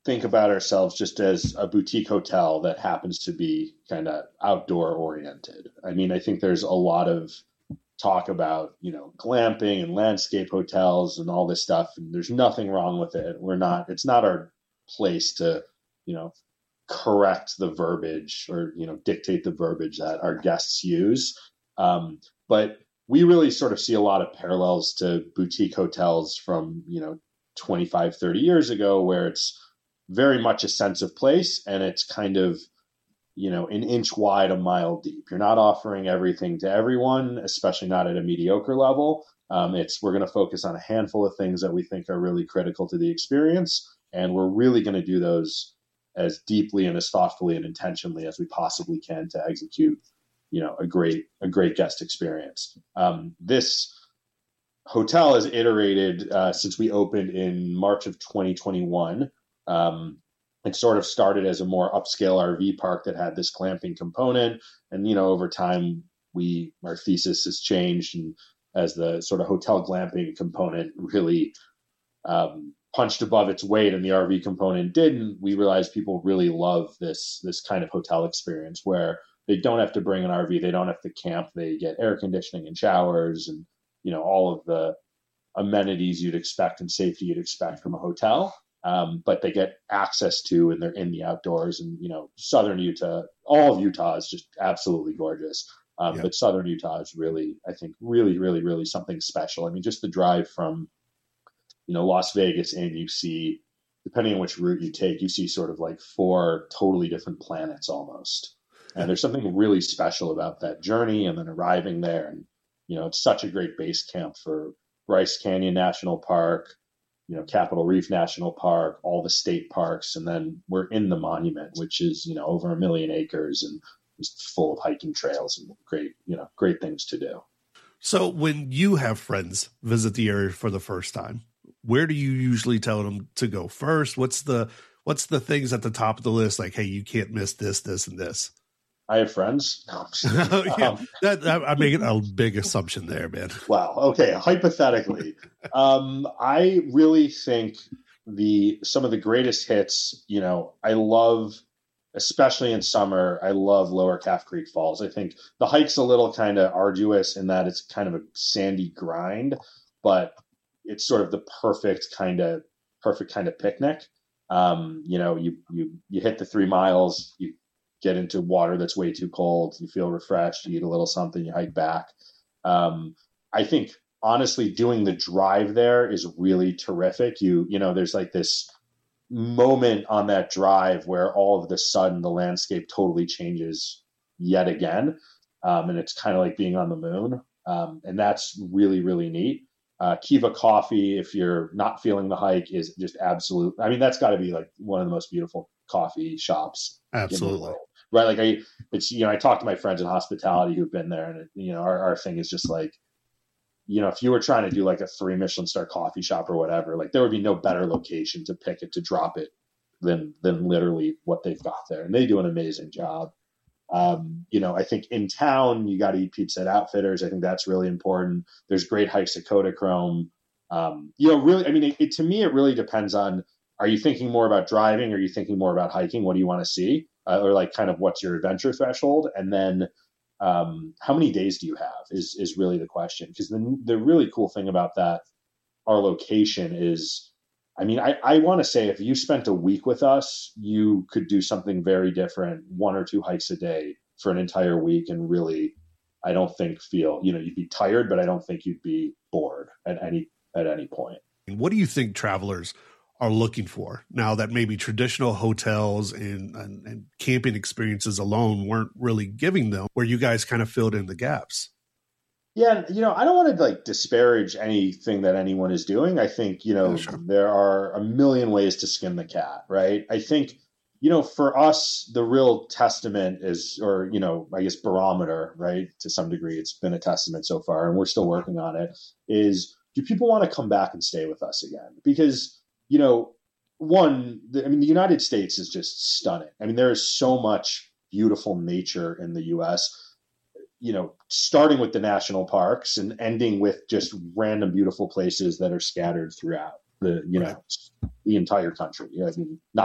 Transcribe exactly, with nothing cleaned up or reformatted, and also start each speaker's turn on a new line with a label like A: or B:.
A: think about ourselves just as a boutique hotel that happens to be kind of outdoor oriented. I mean, I think there's a lot of talk about, you know, glamping and landscape hotels and all this stuff, and there's nothing wrong with it. We're not, it's not our place to, you know, correct the verbiage or, you know, dictate the verbiage that our guests use. Um, but we really sort of see a lot of parallels to boutique hotels from, you know, twenty-five, thirty years ago, where it's very much a sense of place, and it's kind of, you know, an inch wide, a mile deep. You're not offering everything to everyone, especially not at a mediocre level. Um, it's, we're going to focus on a handful of things that we think are really critical to the experience. And we're really going to do those as deeply and as thoughtfully and intentionally as we possibly can to execute, you know, a great, a great guest experience. Um, this hotel has iterated uh, since we opened in March of twenty twenty-one. Um, it sort of started as a more upscale R V park that had this glamping component. And, you know, over time, we, our thesis has changed, and as the sort of hotel glamping component really um, punched above its weight and the R V component didn't, we realized people really love this, this kind of hotel experience where they don't have to bring an R V. They don't have to camp. They get air conditioning and showers and, you know, all of the amenities you'd expect and safety you'd expect from a hotel. Um, but they get access to, and they're in the outdoors. And, you know, Southern Utah, all of Utah is just absolutely gorgeous. Um,
B: yeah.
A: But Southern Utah is really, I think, really, really, really something special. I mean, just the drive from, you know, Las Vegas in, you see, depending on which route you take, you see sort of like four totally different planets almost. And there's something really special about that journey and then arriving there. And, you know, it's such a great base camp for Bryce Canyon National Park, you know, Capitol Reef National Park, all the state parks. And then we're in the monument, which is, you know, over a million acres and just full of hiking trails and great, you know, great things to do.
B: So when you have friends visit the area for the first time, where do you usually tell them to go first? What's the, what's the things at the top of the list? Like, hey, you can't miss this, this, and this.
A: I have friends. No,
B: yeah,
A: um,
B: that, that, I'm making a big assumption there, man.
A: Wow. Okay. Hypothetically, um, I really think the some of the greatest hits. You know, I love, especially in summer, I love Lower Calf Creek Falls. I think the hike's a little kind of arduous in that it's kind of a sandy grind, but it's sort of the perfect kind of perfect kind of picnic. Um, you know, you you you hit the three miles, you get into water that's way too cold, you feel refreshed, you eat a little something, you hike back. Um, I think honestly, doing the drive there is really terrific. You, you know, there's like this moment on that drive where all of a sudden the landscape totally changes yet again. Um, and it's kind of like being on the moon. Um, and that's really, really neat. Uh, Kiva Coffee, if you're not feeling the hike, is just absolute. I mean, that's got to be like one of the most beautiful coffee shops.
B: Absolutely.
A: Right. Like I, it's, you know, I talk to my friends in hospitality who've been there, and, it, you know, our, our thing is just like, you know, if you were trying to do like a three Michelin star coffee shop or whatever, like there would be no better location to pick it, to drop it than, than literally what they've got there. And they do an amazing job. Um, you know, I think in town, you got to eat pizza at Outfitters. I think that's really important. There's great hikes at Kodachrome. Um, you know, really, I mean, it, it, to me, it really depends on, are you thinking more about driving? Or are you thinking more about hiking? What do you want to see? Uh, or like kind of what's your adventure threshold? And then um, how many days do you have is, is really the question. Because the, the really cool thing about that, our location is, I mean, I, I want to say if you spent a week with us, you could do something very different, one or two hikes a day for an entire week. And really, I don't think feel, you know, you'd be tired, but I don't think you'd be bored at any, at any point.
B: What do you think travelers are looking for now that maybe traditional hotels and, and, and camping experiences alone weren't really giving them, where you guys kind of filled in the gaps?
A: Yeah, you know, I don't want to like disparage anything that anyone is doing. I think, you know, yeah, sure. There are a million ways to skin the cat, right? I think, you know, for us, the real testament is, or, you know, I guess barometer, right? To some degree, it's been a testament so far, and we're still working on it, is do people want to come back and stay with us again? Because, you know, one, the, I mean, the United States is just stunning. I mean, there is so much beautiful nature in the U S, you know, starting with the national parks and ending with just random beautiful places that are scattered throughout the, you know, right. the entire country. I mean, not